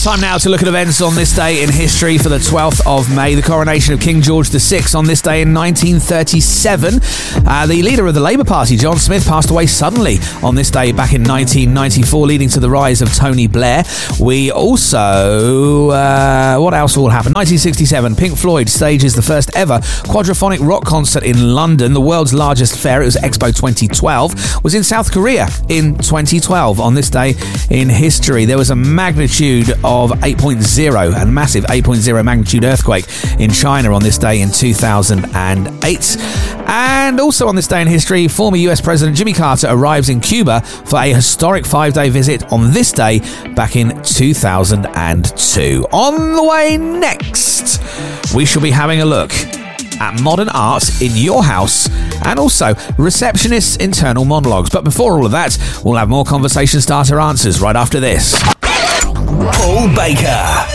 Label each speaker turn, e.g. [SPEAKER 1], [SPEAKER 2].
[SPEAKER 1] Time now to look at events on this day in history for the 12th of May. The coronation of King George VI on this day in 1937. The leader of the Labour Party, John Smith, passed away suddenly on this day back in 1994, leading to the rise of Tony Blair. We also... what else will happen? 1967, Pink Floyd stages the first ever quadraphonic rock concert in London. The world's largest fair, it was Expo 2012, was in South Korea in 2012 on this day in history. There was a magnitude of 8.0, a massive 8.0 magnitude earthquake in China on this day in 2008. And also on this day in history, former US President Jimmy Carter arrives in Cuba for a historic 5-day visit on this day back in 2002. On the way next, we shall be having a look at modern art in your house and also receptionists' internal monologues. But before all of that, we'll have more conversation starter answers right after this.
[SPEAKER 2] Paul Baker.